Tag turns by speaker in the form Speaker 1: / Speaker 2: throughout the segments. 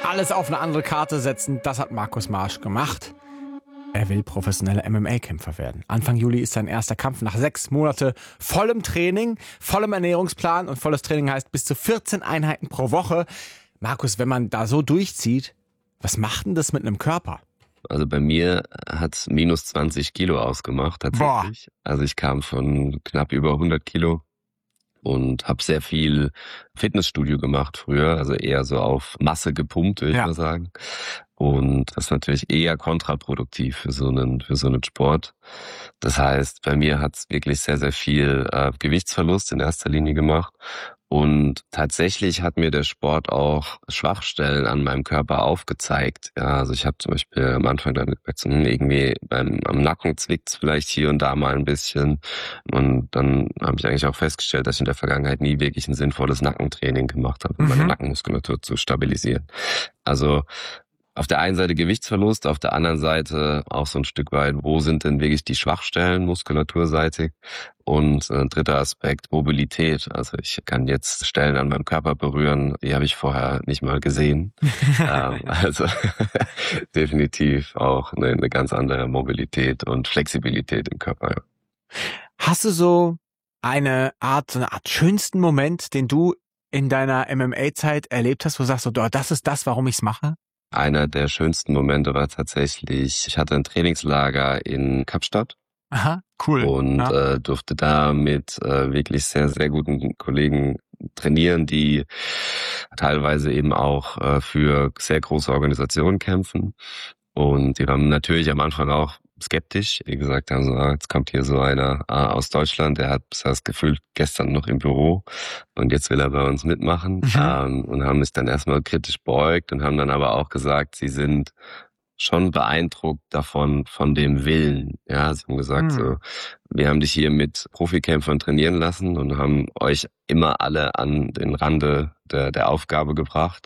Speaker 1: alles auf eine andere Karte setzen. Das hat Markus Marsch gemacht. Er will professioneller MMA-Kämpfer werden. Anfang Juli ist sein erster Kampf nach 6 Monate vollem Training, vollem Ernährungsplan. Und volles Training heißt bis zu 14 Einheiten pro Woche. Markus, wenn man da so durchzieht, was macht denn das mit einem Körper?
Speaker 2: Also bei mir hat's minus 20 Kilo ausgemacht tatsächlich. Boah. Also ich kam von knapp über 100 Kilo und habe sehr viel Fitnessstudio gemacht früher, also eher so auf Masse gepumpt, würde ich mal sagen. Und das ist natürlich eher kontraproduktiv für so einen Sport. Das heißt, bei mir hat's wirklich sehr, sehr viel Gewichtsverlust in erster Linie gemacht. Und tatsächlich hat mir der Sport auch Schwachstellen an meinem Körper aufgezeigt. Ja, also ich habe zum Beispiel am Anfang dann gemerkt, irgendwie am Nacken zwickt's vielleicht hier und da mal ein bisschen. Und dann habe ich eigentlich auch festgestellt, dass ich in der Vergangenheit nie wirklich ein sinnvolles Nackentraining gemacht habe, um meine Nackenmuskulatur zu stabilisieren. Also auf der einen Seite Gewichtsverlust, auf der anderen Seite auch so ein Stück weit, wo sind denn wirklich die Schwachstellen muskulaturseitig? Und ein dritter Aspekt, Mobilität. Also ich kann jetzt Stellen an meinem Körper berühren, die habe ich vorher nicht mal gesehen. Also definitiv auch eine ganz andere Mobilität und Flexibilität im Körper. Ja.
Speaker 1: Hast du so eine Art schönsten Moment, den du in deiner MMA-Zeit erlebt hast, wo du sagst, so, das ist das, warum ich's mache?
Speaker 2: Einer der schönsten Momente war tatsächlich, ich hatte ein Trainingslager in Kapstadt.
Speaker 1: Aha, cool.
Speaker 2: Und durfte da mit wirklich sehr, sehr guten Kollegen trainieren, die teilweise eben auch für sehr große Organisationen kämpfen. Und die waren natürlich am Anfang auch skeptisch. Wie gesagt, haben so, jetzt kommt hier so einer aus Deutschland, der hat das Gefühl gestern noch im Büro und jetzt will er bei uns mitmachen. Und haben sich dann erstmal kritisch beäugt und haben dann aber auch gesagt, sie sind schon beeindruckt davon, von dem Willen. Ja, sie haben gesagt, so, wir haben dich hier mit Profikämpfern trainieren lassen und haben euch immer alle an den Rande der Aufgabe gebracht.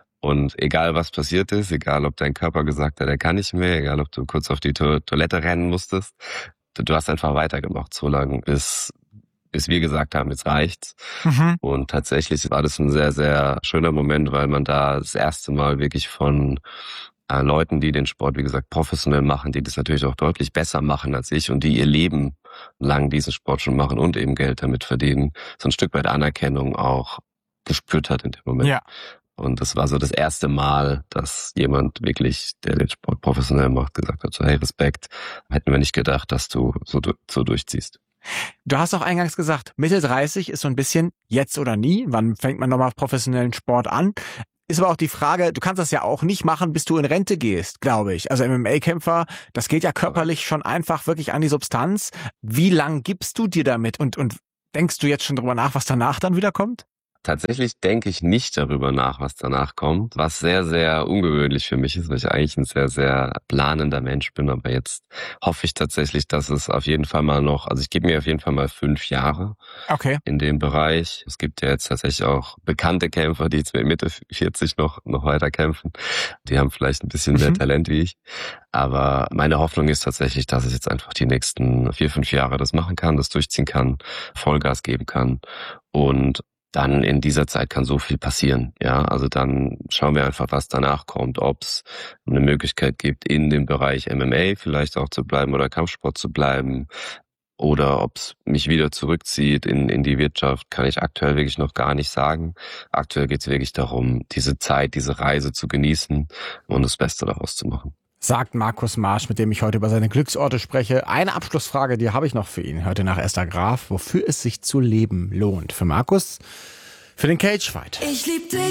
Speaker 2: Und egal was passiert ist, egal ob dein Körper gesagt hat, er kann nicht mehr, egal ob du kurz auf die Toilette rennen musstest, du hast einfach weitergemacht, so lange bis wir gesagt haben, jetzt reicht's. Und tatsächlich war das ein sehr, sehr schöner Moment, weil man da das erste Mal wirklich von Leuten, die den Sport, wie gesagt, professionell machen, die das natürlich auch deutlich besser machen als ich und die ihr Leben lang diesen Sport schon machen und eben Geld damit verdienen, so ein Stück weit Anerkennung auch gespürt hat in dem Moment. Ja. Und das war so das erste Mal, dass jemand wirklich, der den Sport professionell macht, gesagt hat, so, hey, Respekt, hätten wir nicht gedacht, dass du so durchziehst.
Speaker 1: Du hast auch eingangs gesagt, Mitte 30 ist so ein bisschen jetzt oder nie. Wann fängt man nochmal professionellen Sport an? Ist aber auch die Frage, du kannst das ja auch nicht machen, bis du in Rente gehst, glaube ich. Also MMA-Kämpfer, das geht ja körperlich schon einfach wirklich an die Substanz. Wie lang gibst du dir damit? Und denkst du jetzt schon drüber nach, was danach dann wieder kommt?
Speaker 2: Tatsächlich denke ich nicht darüber nach, was danach kommt, was sehr, sehr ungewöhnlich für mich ist, weil ich eigentlich ein sehr, sehr planender Mensch bin. Aber jetzt hoffe ich tatsächlich, dass es auf jeden Fall mal noch, also ich gebe mir auf jeden Fall mal 5 Jahre in dem Bereich. Es gibt ja jetzt tatsächlich auch bekannte Kämpfer, die jetzt mit Mitte 40 noch weiter kämpfen. Die haben vielleicht ein bisschen mehr Talent wie ich. Aber meine Hoffnung ist tatsächlich, dass ich jetzt einfach die nächsten 4, 5 Jahre das machen kann, das durchziehen kann, Vollgas geben kann und dann in dieser Zeit kann so viel passieren. Ja, also dann schauen wir einfach, was danach kommt, ob es eine Möglichkeit gibt, in dem Bereich MMA vielleicht auch zu bleiben oder Kampfsport zu bleiben oder ob es mich wieder zurückzieht in die Wirtschaft, kann ich aktuell wirklich noch gar nicht sagen. Aktuell geht es wirklich darum, diese Zeit, diese Reise zu genießen und das Beste daraus zu machen.
Speaker 1: Sagt Markus Marsch, mit dem ich heute über seine Glücksorte spreche. Eine Abschlussfrage, die habe ich noch für ihn. Heute nach Esther Graf, wofür es sich zu leben lohnt. Für Markus, für den Cagefight. Ich lieb dich.